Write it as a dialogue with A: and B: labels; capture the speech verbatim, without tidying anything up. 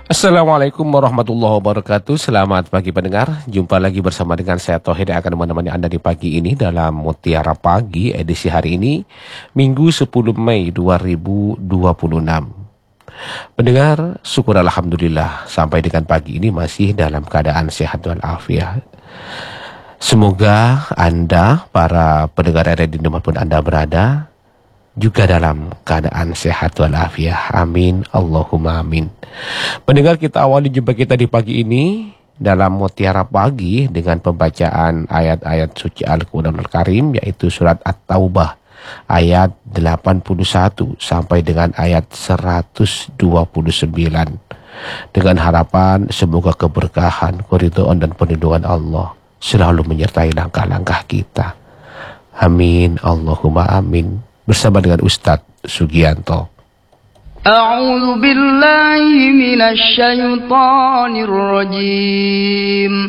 A: Assalamualaikum warahmatullahi wabarakatuh. Selamat pagi pendengar. Jumpa lagi bersama dengan saya Tauhid yang akan menemani Anda di pagi ini dalam Mutiara Pagi edisi hari ini, Minggu sepuluh Mei dua ribu dua puluh enam. Pendengar, syukur alhamdulillah sampai dengan pagi ini masih dalam keadaan sehat walafiat. Semoga Anda, para pendengar R R I dimanapun Anda berada, juga dalam keadaan sehat walafiat. Amin, Allahumma amin. Pendengar, kita awali jumpa kita di pagi ini dalam Mutiara Pagi dengan pembacaan ayat-ayat suci Al-Quranul Karim, yaitu surat At-Taubah ayat delapan puluh satu sampai dengan ayat seratus dua puluh sembilan. Dengan harapan semoga keberkahan, keridhaan dan perlindungan Allah selalu menyertai langkah-langkah kita. Amin, Allahumma amin. Bersama dengan Ustadz Sugianto.
B: A'udzu billahi minasy syaithanir rajim.